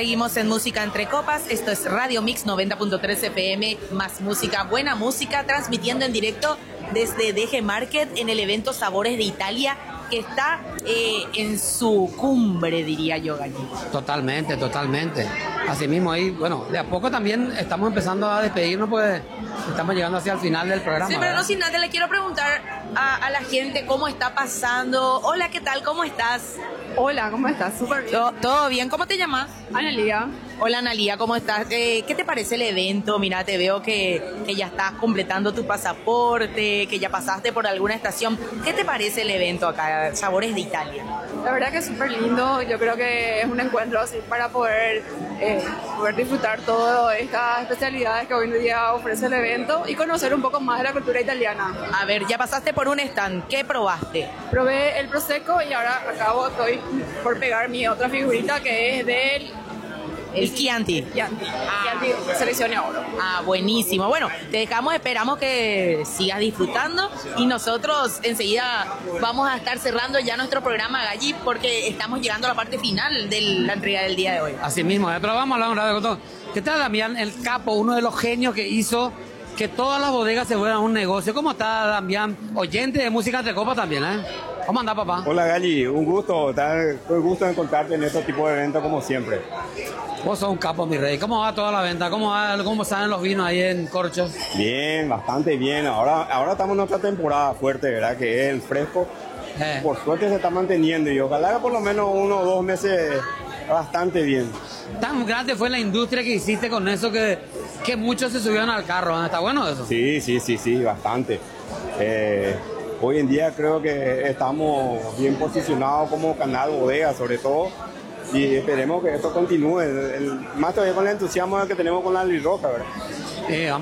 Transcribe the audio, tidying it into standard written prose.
Seguimos en Música Entre Copas. Esto es Radio Mix 90.3 FM, más música, buena música, transmitiendo en directo desde DG Market en el evento Sabores de Italia, que está en su cumbre, diría yo, Galli. Totalmente, totalmente. Así mismo ahí, bueno, de a poco también estamos empezando a despedirnos, pues estamos llegando hacia el final del programa. Sí, pero ¿verdad? no sin nada, le quiero preguntar a la gente cómo está pasando. Hola, ¿qué tal? ¿Cómo estás? Hola, ¿cómo estás? Súper bien. ¿Todo bien? ¿Cómo te llamas? Analía. Hola, Analía, ¿cómo estás? ¿Qué te parece el evento? Mira, te veo que ya estás completando tu pasaporte, que ya pasaste por alguna estación. ¿Qué te parece el evento acá, Sabores de Italia? La verdad que es súper lindo. Yo creo que es un encuentro así para poder disfrutar todas estas especialidades que hoy en día ofrece el evento y conocer un poco más de la cultura italiana. A ver, ya pasaste por un stand. ¿Qué probaste? Probé el Prosecco y ahora estoy por pegar mi otra figurita que es del... El Chianti. Chianti Selección Oro. Ah, buenísimo. Bueno, te dejamos, esperamos que sigas disfrutando y nosotros enseguida vamos a estar cerrando ya nuestro programa, Galli, porque estamos llegando a la parte final de la entrega del día de hoy. Así mismo, pero vamos a hablar un rato. ¿Qué tal, Damián, el capo, uno de los genios que hizo que todas las bodegas se fueran un negocio? ¿Cómo está, Damián? Oyente de Música Entre Copas también, ¿eh? ¿Cómo anda, papá? Hola, Galli, un gusto encontrarte en este tipo de eventos como siempre. Vos sos un capo, mi rey. ¿Cómo va toda la venta? ¿Cómo salen los vinos ahí en Corchos? Bien, bastante bien. Ahora estamos en otra temporada fuerte, ¿verdad? Que es el fresco. Por suerte se está manteniendo y ojalá que por lo menos 1 o 2 meses bastante bien. Tan grande fue la industria que hiciste con eso que muchos se subieron al carro, ¿no? ¿Está bueno eso? Sí, bastante. Hoy en día creo que estamos bien posicionados como canal bodega, sobre todo, y esperemos que esto continúe, más todavía con el entusiasmo que tenemos con la albirroja, ¿verdad?